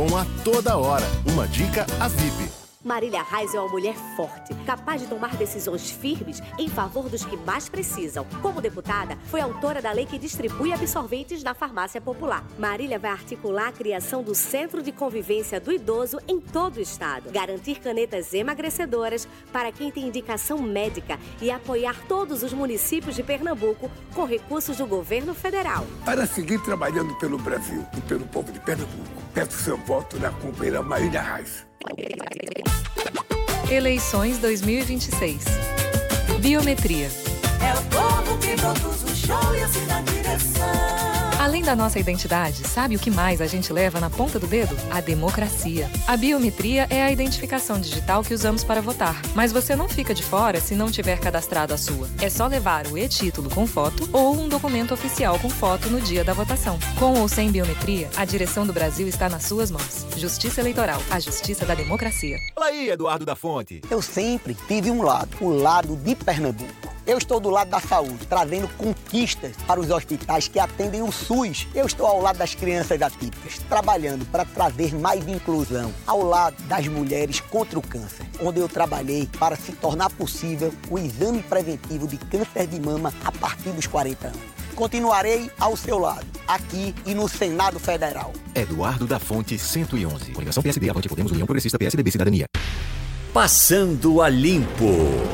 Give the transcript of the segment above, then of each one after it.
A toda hora, uma dica a VIP. Marília Reis é uma mulher forte, capaz de tomar decisões firmes em favor dos que mais precisam. Como deputada, foi autora da lei que distribui absorventes na farmácia popular. Marília vai articular a criação do Centro de Convivência do Idoso em todo o estado, garantir canetas emagrecedoras para quem tem indicação médica e apoiar todos os municípios de Pernambuco com recursos do governo federal. Para seguir trabalhando pelo Brasil e pelo povo de Pernambuco, peço seu voto na companheira Marília Reis. Eleições 2026. Biometria. É o povo que produz o show e assim na direção. Além da nossa identidade, sabe o que mais a gente leva na ponta do dedo? A democracia. A biometria é a identificação digital que usamos para votar. Mas você não fica de fora se não tiver cadastrado a sua. É só levar o e-título com foto ou um documento oficial com foto no dia da votação. Com ou sem biometria, a direção do Brasil está nas suas mãos. Justiça Eleitoral, a justiça da democracia. Fala aí, Eduardo da Fonte. Eu sempre tive um lado, o lado de Pernambuco. Eu estou do lado da saúde, trazendo conquistas para os hospitais que atendem o SUS. Eu estou ao lado das crianças atípicas, trabalhando para trazer mais inclusão, ao lado das mulheres contra o câncer, onde eu trabalhei para se tornar possível o exame preventivo de câncer de mama a partir dos 40 anos. Continuarei ao seu lado, aqui e no Senado Federal. Eduardo da Fonte, 111. Coligação PSD, Avante Podemos, União Progressista, PSDB, Cidadania. Passando a Limpo.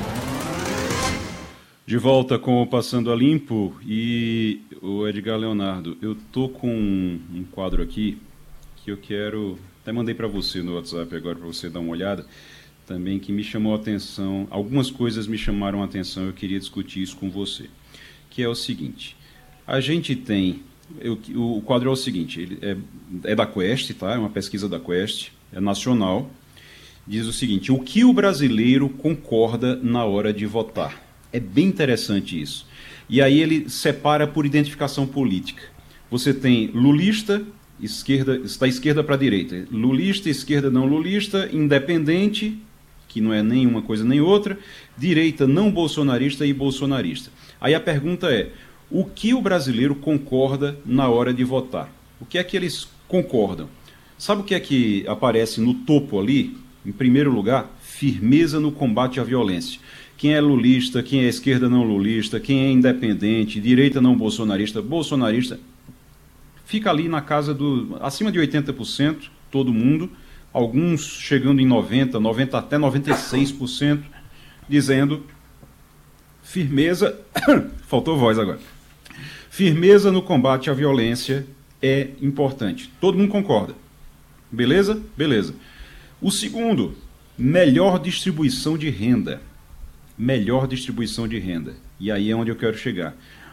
De volta com o Passando a Limpo e o Edgar Leonardo. Eu tô com um quadro aqui que eu quero... Até mandei para você no WhatsApp agora para você dar uma olhada. Também que me chamou a atenção. Algumas coisas me chamaram a atenção. Eu queria discutir isso com você. Que é o seguinte. A gente tem... O quadro é o seguinte. Ele é da Quest, tá? É uma pesquisa da Quest. É nacional. Diz o seguinte. O que o brasileiro concorda na hora de votar? É bem interessante isso. E aí ele separa por identificação política. Você tem lulista, da esquerda para a direita. Lulista, esquerda não lulista, independente, que não é nenhuma coisa nem outra, direita não bolsonarista e bolsonarista. Aí a pergunta é, o que o brasileiro concorda na hora de votar? O que é que eles concordam? Sabe o que é que aparece no topo ali? Em primeiro lugar, firmeza no combate à violência. Quem é lulista, quem é esquerda não lulista, quem é independente, direita não bolsonarista, bolsonarista, fica ali na casa acima de 80%, todo mundo, alguns chegando em 90% até 96%, dizendo firmeza, faltou voz agora, firmeza no combate à violência é importante. Todo mundo concorda. Beleza? Beleza. O segundo, melhor distribuição de renda. Melhor distribuição de renda. E aí é onde eu quero chegar.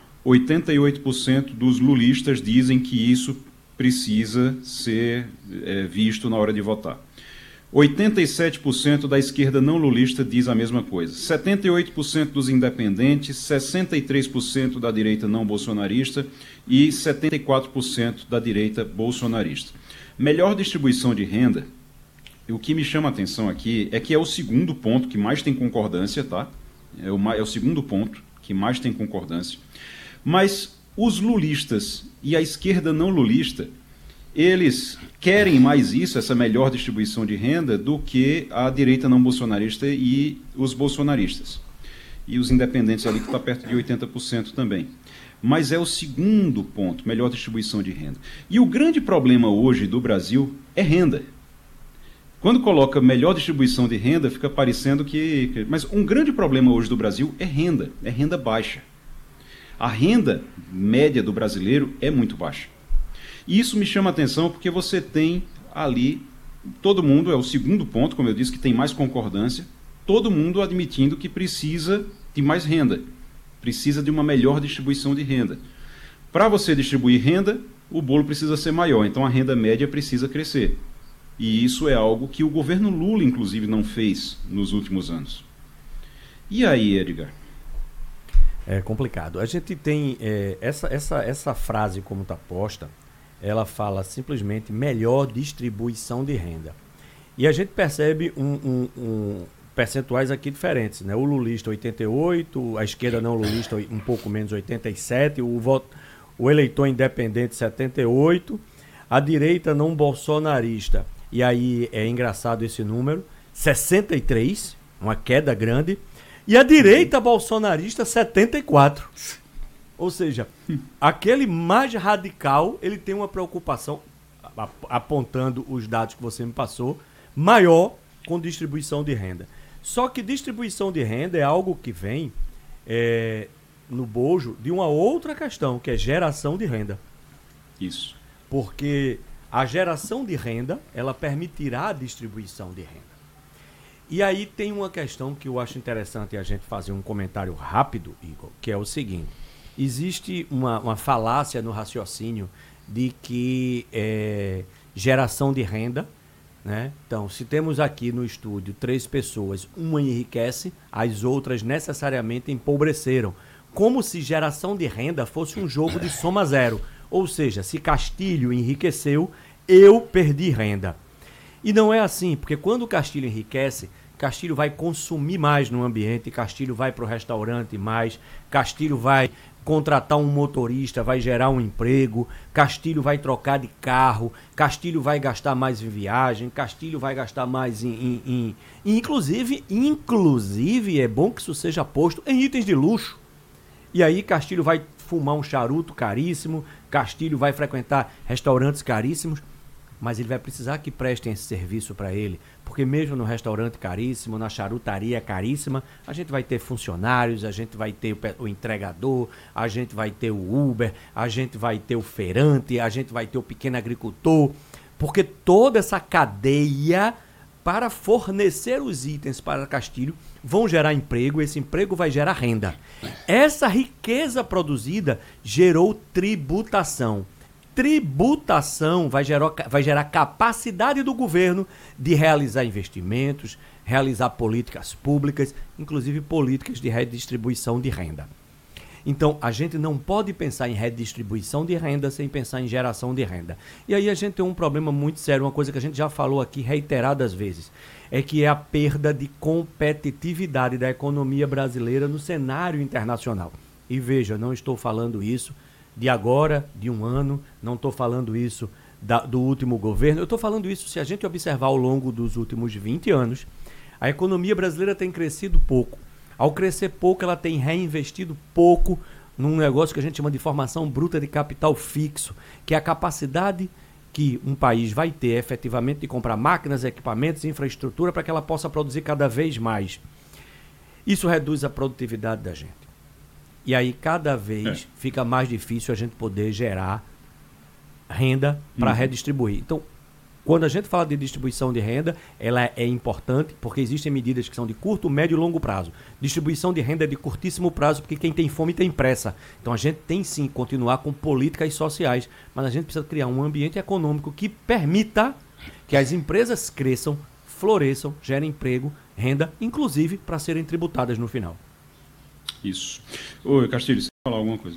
88% dos lulistas dizem que isso precisa ser visto na hora de votar. 87% da esquerda não lulista diz a mesma coisa. 78% dos independentes, 63% da direita não bolsonarista e 74% da direita bolsonarista. Melhor distribuição de renda. O que me chama a atenção aqui é que é o segundo ponto que mais tem concordância, tá? É o segundo ponto que mais tem concordância. Mas os lulistas e a esquerda não lulista, eles querem mais isso, essa melhor distribuição de renda, do que a direita não bolsonarista e os bolsonaristas. E os independentes ali, que está perto de 80% também. Mas é o segundo ponto, melhor distribuição de renda. E o grande problema hoje do Brasil é renda. Quando coloca melhor distribuição de renda, fica parecendo que... Mas um grande problema hoje do Brasil é renda baixa. A renda média do brasileiro é muito baixa. E isso me chama a atenção porque você tem ali, todo mundo, é o segundo ponto, como eu disse, que tem mais concordância, todo mundo admitindo que precisa de mais renda, precisa de uma melhor distribuição de renda. Para você distribuir renda, o bolo precisa ser maior, então a renda média precisa crescer. E isso é algo que o governo Lula, inclusive, não fez nos últimos anos. E aí, Edgar? É complicado. A gente tem essa frase como está posta, ela fala simplesmente melhor distribuição de renda. E a gente percebe percentuais aqui diferentes, né? O lulista 88%, a esquerda não lulista um pouco menos 87%, o eleitor independente 78%, a direita não bolsonarista, e aí é engraçado esse número, 63, uma queda grande, e a direita bolsonarista, 74. Ou seja, aquele mais radical, ele tem uma preocupação, apontando os dados que você me passou, maior com distribuição de renda. Só que distribuição de renda é algo que vem no bojo de uma outra questão, que é geração de renda. Isso. Porque a geração de renda, ela permitirá a distribuição de renda. E aí tem uma questão que eu acho interessante a gente fazer um comentário rápido, Igor, que é o seguinte. Existe uma falácia no raciocínio de que geração de renda, né? Então, se temos aqui no estúdio 3 pessoas, uma enriquece, as outras necessariamente empobreceram. Como se geração de renda fosse um jogo de soma zero. Ou seja, se Castilho enriqueceu, eu perdi renda. E não é assim, porque quando o Castilho enriquece, Castilho vai consumir mais no ambiente, Castilho vai para o restaurante mais, Castilho vai contratar um motorista, vai gerar um emprego, Castilho vai trocar de carro, Castilho vai gastar mais em viagem, Castilho vai gastar mais inclusive é bom que isso seja posto em itens de luxo. E aí Castilho vai fumar um charuto caríssimo, Castilho vai frequentar restaurantes caríssimos, mas ele vai precisar que prestem esse serviço para ele, porque mesmo no restaurante caríssimo, na charutaria caríssima, a gente vai ter funcionários, a gente vai ter o entregador, a gente vai ter o Uber, a gente vai ter o feirante, a gente vai ter o pequeno agricultor, porque toda essa cadeia para fornecer os itens para Castilho vão gerar emprego, esse emprego vai gerar renda. Essa riqueza produzida gerou tributação. Tributação vai gerar capacidade do governo de realizar investimentos, realizar políticas públicas, inclusive políticas de redistribuição de renda. Então, a gente não pode pensar em redistribuição de renda sem pensar em geração de renda. E aí a gente tem um problema muito sério, uma coisa que a gente já falou aqui reiteradas vezes, é que é a perda de competitividade da economia brasileira no cenário internacional. E veja, não estou falando isso de agora, de um ano, não estou falando isso do último governo, eu estou falando isso se a gente observar ao longo dos últimos 20 anos, a economia brasileira tem crescido pouco. Ao crescer pouco, ela tem reinvestido pouco num negócio que a gente chama de formação bruta de capital fixo, que é a capacidade que um país vai ter efetivamente de comprar máquinas, equipamentos, infraestrutura para que ela possa produzir cada vez mais. Isso reduz a produtividade da gente. E aí, cada vez fica mais difícil a gente poder gerar renda para redistribuir. Então, quando a gente fala de distribuição de renda, ela é importante porque existem medidas que são de curto, médio e longo prazo. Distribuição de renda é de curtíssimo prazo porque quem tem fome tem pressa. Então, a gente tem sim que continuar com políticas sociais, mas a gente precisa criar um ambiente econômico que permita que as empresas cresçam, floresçam, gerem emprego, renda, inclusive para serem tributadas no final. Isso. Ô, Castilho, você quer falar alguma coisa?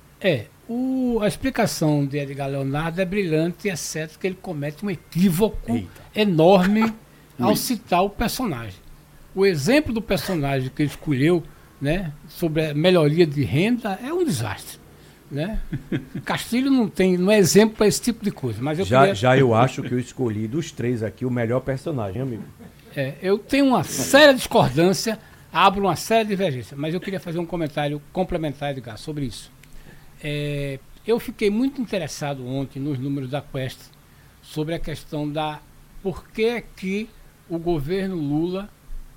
A explicação de Edgar Leonardo é brilhante, exceto que ele comete um equívoco enorme ao citar o personagem. O exemplo do personagem que ele escolheu, né, sobre a melhoria de renda é um desastre. Né? Castilho não é exemplo para esse tipo de coisa. Mas eu acho que eu escolhi dos 3 aqui o melhor personagem, amigo. Eu tenho uma séria discordância, abro uma séria divergência, mas eu queria fazer um comentário complementar, Edgar, sobre isso. Eu fiquei muito interessado ontem nos números da Quest sobre a questão da por que o governo Lula,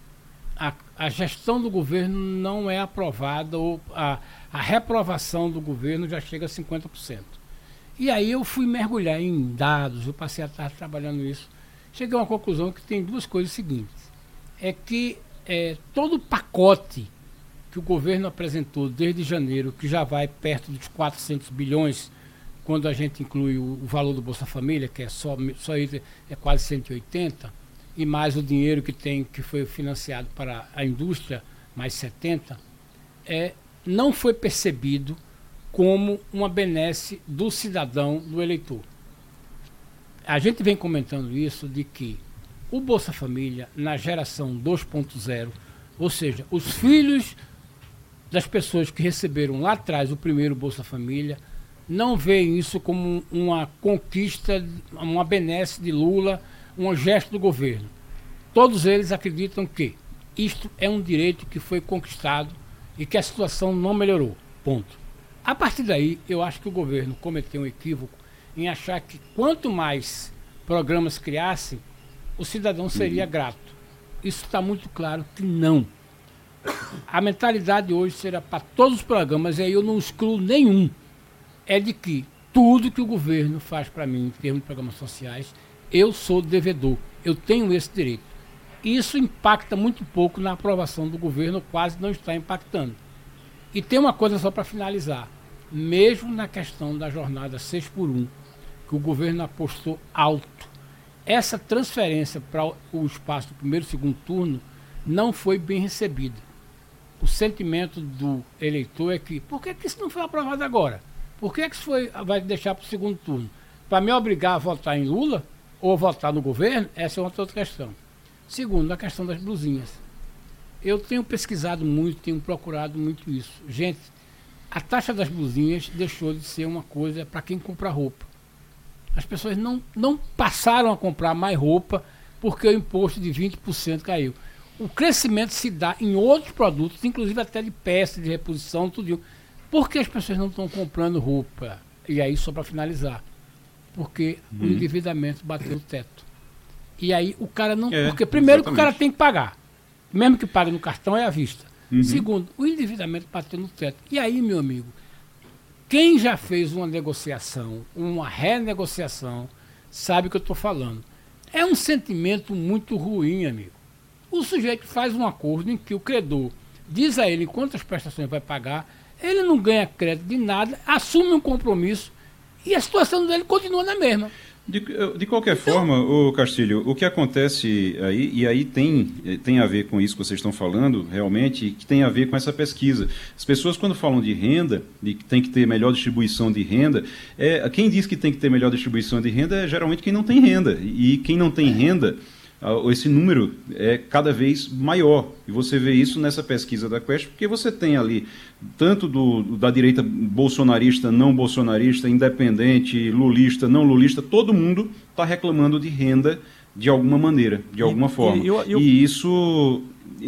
a gestão do governo não é aprovada, ou a reprovação do governo já chega a 50%. E aí eu fui mergulhar em dados, eu passei a tarde trabalhando nisso, cheguei a uma conclusão que tem 2 coisas seguintes. É que todo o pacote que o governo apresentou desde janeiro, que já vai perto dos 400 bilhões, quando a gente inclui o valor do Bolsa Família, que é só quase 180, e mais o dinheiro que foi financiado para a indústria, mais 70, não foi percebido como uma benesse do cidadão, do eleitor. A gente vem comentando isso, de que o Bolsa Família, na geração 2.0, ou seja, os filhos das pessoas que receberam lá atrás o primeiro Bolsa Família, não veem isso como uma conquista, uma benesse de Lula, um gesto do governo. Todos eles acreditam que isto é um direito que foi conquistado e que a situação não melhorou. Ponto. A partir daí, eu acho que o governo cometeu um equívoco em achar que quanto mais programas criassem, o cidadão seria grato. Isso está muito claro que não. A mentalidade hoje será para todos os programas, e aí eu não excluo nenhum, é de que tudo que o governo faz para mim em termos de programas sociais, eu sou devedor, eu tenho esse direito. Isso impacta muito pouco na aprovação do governo, quase não está impactando. E tem uma coisa só para finalizar, mesmo na questão da jornada 6x1, que o governo apostou alto, essa transferência para o espaço do primeiro e segundo turno não foi bem recebida. O sentimento do eleitor é que, por que isso não foi aprovado agora? Por que isso vai deixar para o segundo turno? Para me obrigar a votar em Lula ou votar no governo? Essa é outra questão. Segundo, a questão das blusinhas. Eu tenho pesquisado muito, tenho procurado muito isso. Gente, a taxa das blusinhas deixou de ser uma coisa para quem compra roupa. As pessoas não passaram a comprar mais roupa porque o imposto de 20% caiu. O crescimento se dá em outros produtos, inclusive até de peças, de reposição, tudo. Por que as pessoas não estão comprando roupa? E aí, só para finalizar, porque o endividamento bateu o teto. E aí o cara não... porque primeiro que o cara tem que pagar. Mesmo que pague no cartão, é à vista. Segundo, o endividamento bateu no teto. E aí, meu amigo, quem já fez uma negociação, uma renegociação, sabe o que eu estou falando. É um sentimento muito ruim, amigo. O sujeito faz um acordo em que o credor diz a ele quantas prestações vai pagar, ele não ganha crédito de nada, assume um compromisso e a situação dele continua na mesma. De qualquer forma, ô Castilho, o que acontece aí, e aí tem a ver com isso que vocês estão falando, realmente, que tem a ver com essa pesquisa. As pessoas, quando falam de renda, de que tem que ter melhor distribuição de renda, quem diz que tem que ter melhor distribuição de renda é geralmente quem não tem renda. E quem não tem renda, esse número é cada vez maior. E você vê isso nessa pesquisa da Quest, porque você tem ali tanto da direita bolsonarista, não bolsonarista, independente, lulista, não lulista, todo mundo está reclamando de renda de alguma maneira, de alguma forma. E isso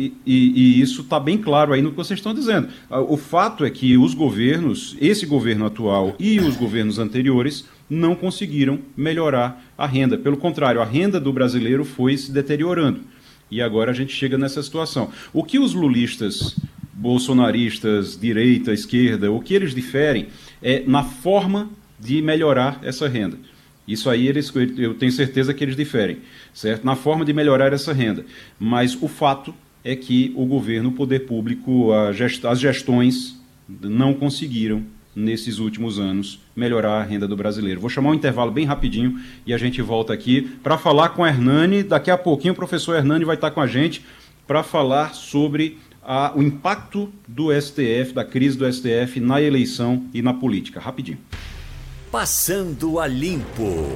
está bem claro aí no que vocês estão dizendo. O fato é que os governos, esse governo atual e os governos anteriores, não conseguiram melhorar a renda. Pelo contrário, a renda do brasileiro foi se deteriorando. E agora a gente chega nessa situação. O que os lulistas, bolsonaristas, direita, esquerda, o que eles diferem é na forma de melhorar essa renda. Isso aí eu tenho certeza que eles diferem, certo? Na forma de melhorar essa renda. Mas o fato é que o governo, o poder público, as gestões não conseguiram, nesses últimos anos, melhorar a renda do brasileiro. Vou chamar um intervalo bem rapidinho e a gente volta aqui para falar com a Hernani. Daqui a pouquinho o professor Hernani vai estar com a gente para falar sobre o impacto do STF, da crise do STF na eleição e na política. Rapidinho. Passando a Limpo.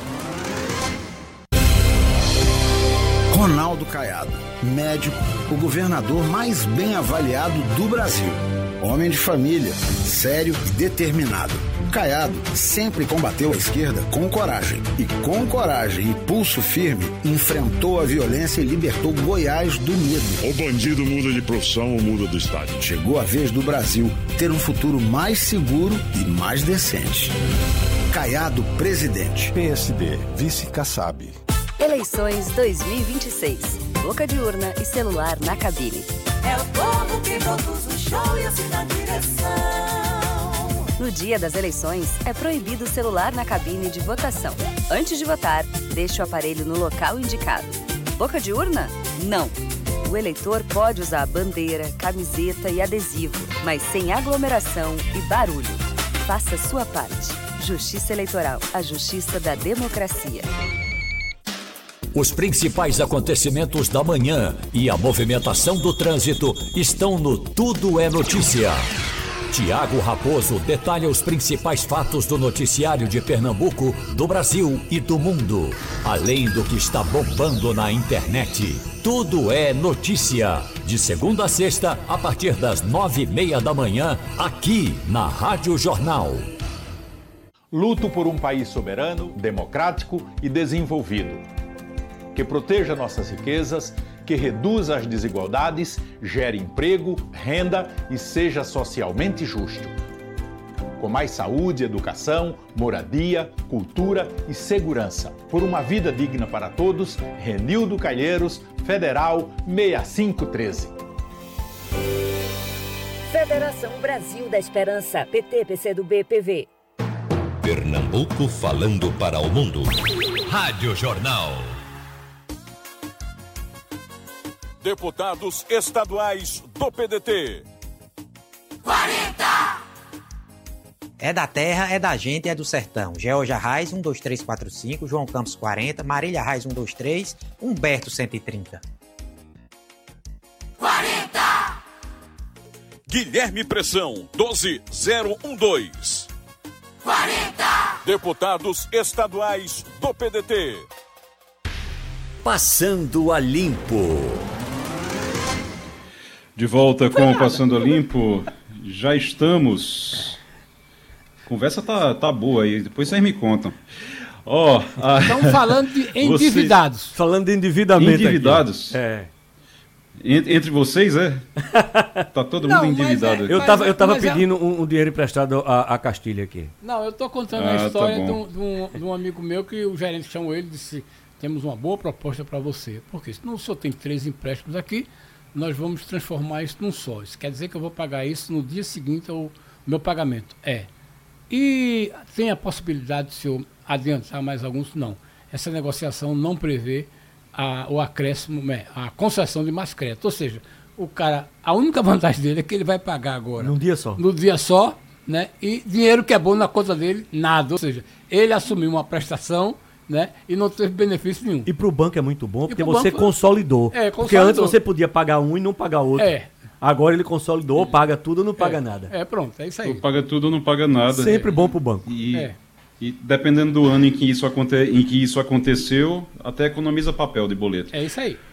Ronaldo Caiado, médico, o governador mais bem avaliado do Brasil. Homem de família, sério e determinado. Caiado sempre combateu a esquerda com coragem. E com coragem e pulso firme, enfrentou a violência e libertou Goiás do medo. O bandido muda de profissão ou muda do estado. Chegou a vez do Brasil ter um futuro mais seguro e mais decente. Caiado, presidente. PSD, vice Kassab. Eleições 2026. Boca de urna e celular na cabine. É o povo que produz o show e assim na direção. No dia das eleições, é proibido o celular na cabine de votação. Antes de votar, deixe o aparelho no local indicado. Boca de urna? Não. O eleitor pode usar bandeira, camiseta e adesivo, mas sem aglomeração e barulho. Faça sua parte. Justiça Eleitoral, a justiça da democracia. Os principais acontecimentos da manhã e a movimentação do trânsito estão no Tudo é Notícia. Tiago Raposo detalha os principais fatos do noticiário de Pernambuco, do Brasil e do mundo, além do que está bombando na internet. Tudo é Notícia, de segunda a sexta, a partir das 9:30 da manhã, aqui na Rádio Jornal. Luto por um país soberano, democrático e desenvolvido, que proteja nossas riquezas, que reduza as desigualdades, gere emprego, renda e seja socialmente justo. Com mais saúde, educação, moradia, cultura e segurança. Por uma vida digna para todos, Renildo Calheiros, Federal 6513. Federação Brasil da Esperança, PT, PCdoB, PV. Pernambuco falando para o mundo. Rádio Jornal. Deputados estaduais do PDT. 40! É da terra, é da gente, é do sertão. Georgia Reis, 12345, João Campos 40, Marília Reis 123, Humberto 130. 40! Guilherme Pressão, 12012. 40! Deputados estaduais do PDT. Passando a Limpo. De volta com o Passando a Limpo. Já estamos. A conversa tá boa aí, depois vocês me contam. Estamos falando de endividados. Falando de endividamento. Endividados? Aqui. Entre vocês, é? Tá todo mundo endividado aqui. Eu tava pedindo um dinheiro emprestado a Castilha aqui. Não, eu tô contando a história de um amigo meu que o gerente chamou ele e disse: temos uma boa proposta para você. Porque se não, o senhor tem 3 empréstimos aqui, nós vamos transformar isso num só. Isso quer dizer que eu vou pagar isso no dia seguinte ao meu pagamento. E tem a possibilidade de o senhor adiantar mais alguns? Não. Essa negociação não prevê o acréscimo, a concessão de mais crédito. Ou seja, o cara, a única vantagem dele é que ele vai pagar agora. Num dia só. No dia só, né? E dinheiro que é bom na conta dele, nada. Ou seja, ele assumiu uma prestação, né? E não teve benefício nenhum. E para o banco é muito bom, porque você consolidou. Porque antes você podia pagar um e não pagar outro. Agora ele consolidou, paga tudo ou não paga nada. Pronto, é isso aí. Paga tudo ou não paga nada. Sempre bom para o banco. E dependendo do ano em que isso aconteceu, até economiza papel de boleto. É isso aí.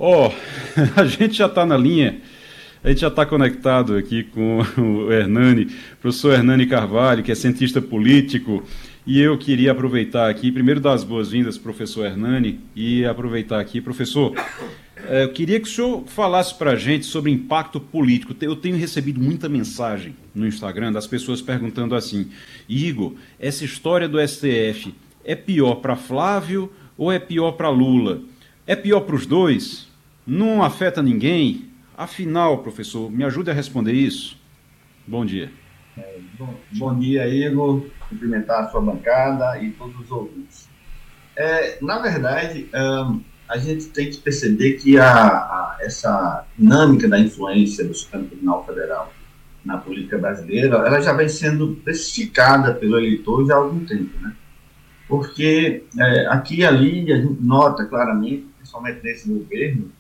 A gente já está na linha, a gente já está conectado aqui com o Hernani, professor Hernani Carvalho, que é cientista político, e eu queria aproveitar aqui, primeiro dar as boas-vindas, professor Hernani, e aproveitar aqui, professor, eu queria que o senhor falasse para a gente sobre impacto político. Eu tenho recebido muita mensagem no Instagram das pessoas perguntando assim: Igor, essa história do STF é pior para Flávio ou é pior para Lula? É pior para os dois? Não afeta ninguém? Afinal, professor, me ajude a responder isso. Bom dia. Bom dia, Igor. Cumprimentar a sua bancada e todos os ouvintes. Na verdade, a gente tem que perceber que essa dinâmica da influência do Supremo Tribunal Federal na política brasileira, ela já vem sendo precificada pelo eleitor já há algum tempo, né? Porque aqui e ali a gente nota claramente, principalmente nesse governo,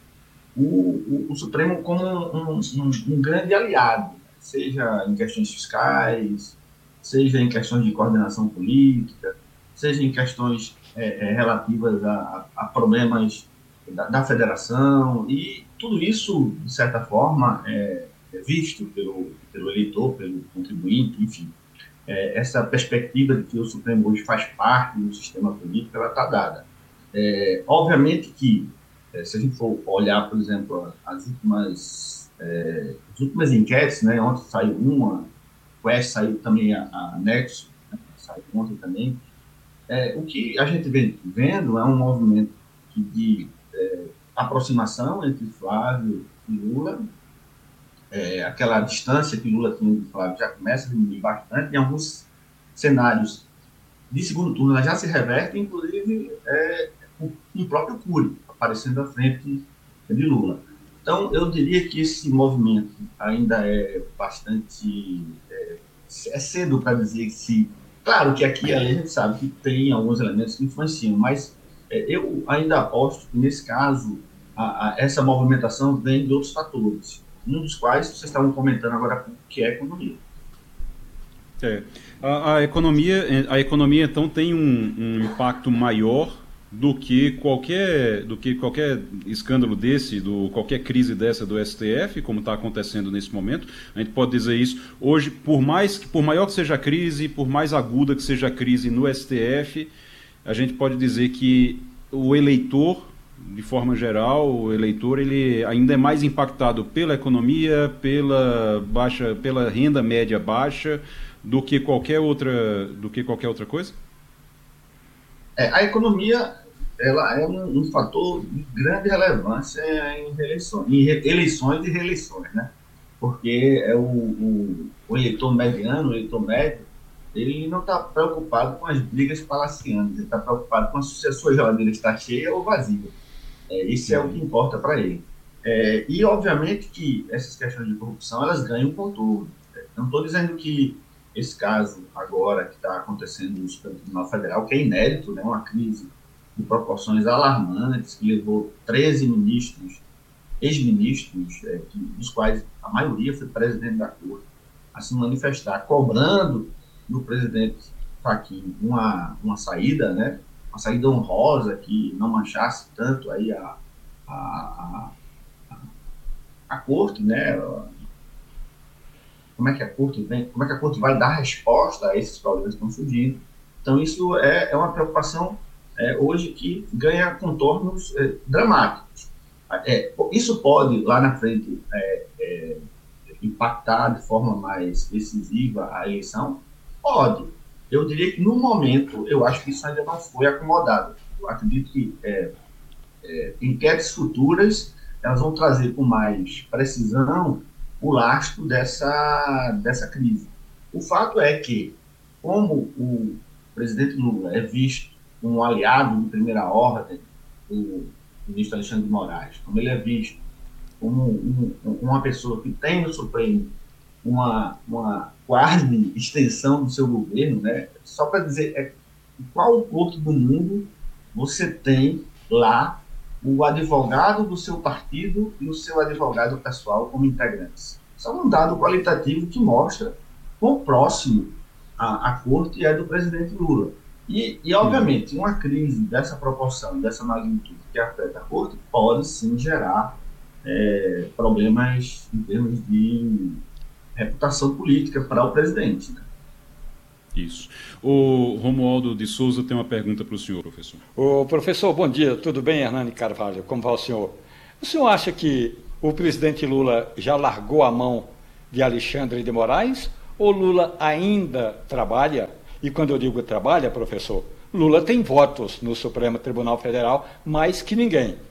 o Supremo como um grande aliado, seja em questões fiscais, seja em questões de coordenação política, seja em questões relativas a problemas da federação, e tudo isso, de certa forma, é visto pelo eleitor, pelo contribuinte, enfim. Essa perspectiva de que o Supremo hoje faz parte do sistema político, ela está dada. Obviamente que, se a gente for olhar, por exemplo, as últimas enquetes, né, ontem saiu uma, o S saiu também a Nexo, né, saiu ontem também. O que a gente vem vendo é um movimento de aproximação entre Flávio e Lula. Aquela distância que Lula tinha de Flávio já começa a diminuir bastante. Em alguns cenários de segundo turno, ela já se reverte, inclusive o próprio Cury aparecendo à frente de Lula. Então, eu diria que esse movimento ainda é bastante... É cedo para dizer se... Claro que aqui a gente sabe que tem alguns elementos que influenciam, mas eu ainda aposto que, nesse caso, essa movimentação vem de outros fatores, um dos quais vocês estavam comentando agora, que é a economia. A economia, então, tem um impacto maior do que qualquer escândalo desse, qualquer crise dessa do STF, como está acontecendo nesse momento. A gente pode dizer isso. Hoje, por maior que seja a crise, por mais aguda que seja a crise no STF, a gente pode dizer que o eleitor, de forma geral, o eleitor ele ainda é mais impactado pela economia, pela renda média baixa, do que qualquer outra coisa? A economia, ela é um fator de grande relevância em eleições e reeleições, né? Porque o eleitor mediano, o eleitor médio, ele não está preocupado com as brigas palacianas, ele está preocupado se a sua geladeira está cheia ou vazia. Isso é o que importa para ele. E, obviamente, que essas questões de corrupção, elas ganham contorno. Não estou dizendo que esse caso agora que está acontecendo no Supremo Tribunal Federal, que é inédito, né, uma crise de proporções alarmantes, que levou 13 ministros, ex-ministros, dos quais a maioria foi presidente da Corte, a se manifestar, cobrando do presidente Fachin uma saída, né, uma saída honrosa, que não manchasse tanto aí a Corte, né? Como é que a Corte vai dar resposta a esses problemas que estão surgindo. Então, isso é uma preocupação hoje que ganha contornos dramáticos. Isso pode, lá na frente, impactar de forma mais decisiva a eleição? Pode. Eu diria que, no momento, eu acho que isso ainda não foi acomodado. Eu acredito que enquetes futuras elas vão trazer com mais precisão o lastro dessa crise. O fato é que, como o presidente Lula é visto como um aliado de primeira ordem do ministro Alexandre de Moraes, como ele é visto como uma pessoa que tem no Supremo uma quase extensão do seu governo, né? Só para dizer, qual corte do mundo você tem lá o advogado do seu partido e o seu advogado pessoal como integrantes? Isso é um dado qualitativo que mostra quão próximo a corte é do presidente Lula. E obviamente, uma crise dessa proporção, dessa magnitude que afeta a corte, pode sim gerar problemas em termos de reputação política para o presidente, né? Isso. O Romualdo de Souza tem uma pergunta para o senhor, professor. Professor, bom dia. Tudo bem, Hernani Carvalho? Como vai o senhor? O senhor acha que o presidente Lula já largou a mão de Alexandre de Moraes ou Lula ainda trabalha? E quando eu digo trabalha, professor, Lula tem votos no Supremo Tribunal Federal mais que ninguém.